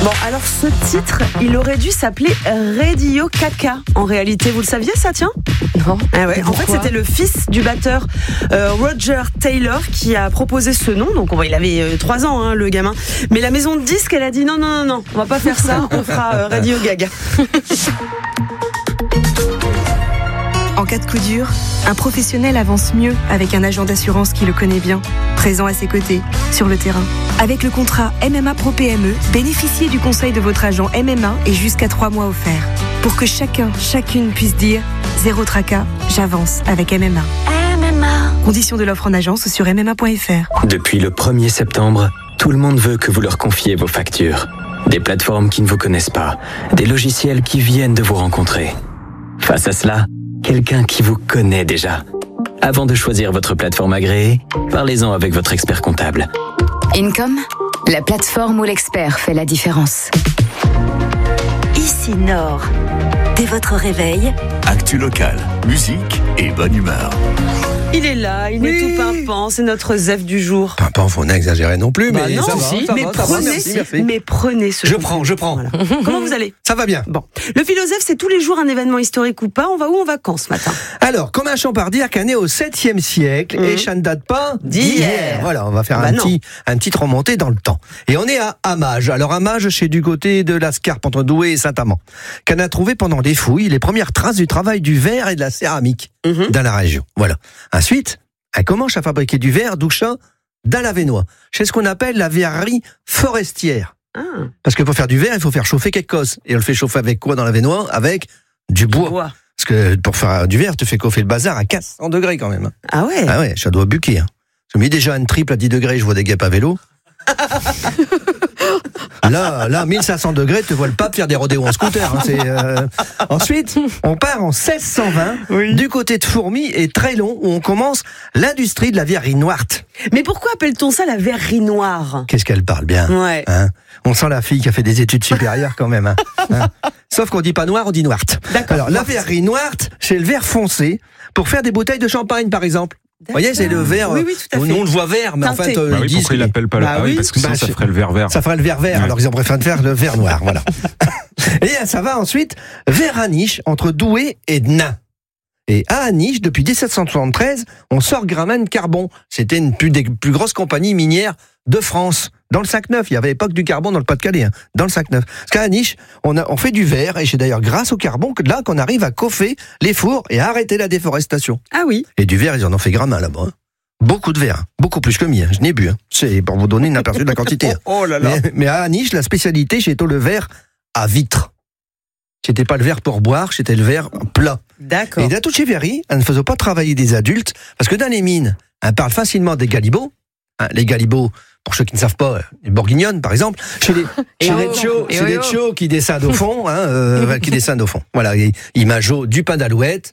Bon, alors ce titre, il aurait dû s'appeler Radio Caca. En réalité, vous le saviez ça, tiens ? Non. Ah ouais. En fait, c'était le fils du batteur Roger Taylor qui a proposé ce nom. Donc, il avait 3 ans, hein, le gamin. Mais la maison de disques, elle a dit non, on va pas faire ça. On fera Radio Gaga. En cas de coup dur, un professionnel avance mieux avec un agent d'assurance qui le connaît bien, présent à ses côtés, sur le terrain. Avec le contrat MMA Pro PME, bénéficiez du conseil de votre agent MMA et jusqu'à 3 mois offerts. Pour que chacune puisse dire « Zéro tracas, j'avance avec MMA ». Conditions de l'offre en agence sur mma.fr. Depuis le 1er septembre, tout le monde veut que vous leur confiez vos factures. Des plateformes qui ne vous connaissent pas, des logiciels qui viennent de vous rencontrer. Face à cela, quelqu'un qui vous connaît déjà. Avant de choisir votre plateforme agréée, parlez-en avec votre expert comptable. Income, la plateforme où l'expert fait la différence. Ici Nord. Dès votre réveil, actu local, musique et bonne humeur. Il est là, il est tout pimpant, c'est notre Zef du jour. Pimpant, faut pas exagérer non plus, mais non, ça va, si, ça mais va, prenez, merci. mais prenez ce. Je prends. Voilà. Comment vous allez ? Ça va bien. Bon, le Philosophe, c'est tous les jours un événement historique ou pas. On va où en vacances ce matin ? Alors, commençons par dire qu'un né au 7e siècle, et ça ne date pas d'hier. Voilà, on va faire un petit remonté dans le temps. Et on est à Amage. Alors, Amage, c'est du côté de la Scarpe, entre Douai et Saint-Amand. Qu'on a trouvé pendant des fouilles les premières traces du travail du verre et de la céramique dans la région. Voilà. Ensuite, elle commence à fabriquer du verre d'Ouchin dans la Vénois. C'est ce qu'on appelle la verrerie forestière. Parce que pour faire du verre, il faut faire chauffer quelque chose. Et on le fait chauffer avec quoi dans la Vénois ? Avec du bois. Parce que pour faire du verre, tu fais chauffer le bazar à 400 degrés quand même. Ah ouais ? Ah ouais, ça doit buquer. Hein. J'ai mis déjà une triple à 10 degrés, je vois des guêpes à vélo. Là, 1500 degrés, tu vois le pape faire des rodéos en scooter. Hein, Ensuite, on part en 1620, du côté de Fourmies et Trélon, où on commence l'industrie de la verrerie noire. Mais pourquoi appelle-t-on ça la verrerie noire ? Qu'est-ce qu'elle parle bien. Ouais. Hein, on sent la fille qui a fait des études supérieures quand même. Hein. Sauf qu'on dit pas noir, on dit noire. D'accord. Alors, la verrerie noire, c'est le verre foncé pour faire des bouteilles de champagne, par exemple. Vous voyez, c'est le verre. Oui, tout à fait. On le voit vert, mais Teinté. en fait, Pourquoi ils l'appellent pas parce que sinon ça ferait le vert vert. Ça ferait le vert vert, Ouais. alors ils ont préféré faire le vert noir, voilà. Et ça va ensuite vers Aniche, entre Douai et Nain. Et à Aniche, depuis 1773, on sort Gramène Carbon. C'était une des plus grosses compagnies minières de France. Dans le Sac-Neuf, il y avait à l'époque du carbone dans le Pas-de-Calais, dans le Sac-Neuf. Parce qu'à Aniche, on fait du verre, et c'est d'ailleurs grâce au carbone que là qu'on arrive à chauffer les fours et à arrêter la déforestation. Ah oui. Et du verre, ils en ont fait Gramin là-bas. Hein. Beaucoup de verre, beaucoup plus que mie. Je n'ai bu. Hein. C'est pour vous donner une aperçu de la quantité. Hein. Oh là là. Mais à Aniche, la spécialité, c'était le verre à vitre. C'était pas le verre pour boire, c'était le verre plat. D'accord. Et dans toutes ces verreries, elles ne faisaient pas travailler des adultes, parce que dans les mines, elles parlent facilement des galibots. Hein, les galibots, pour ceux qui ne savent pas, les bourguignonnes, par exemple, chez les chauds qui descendent au fond, qui descendent au fond. Voilà, ils mangent du pain d'alouette,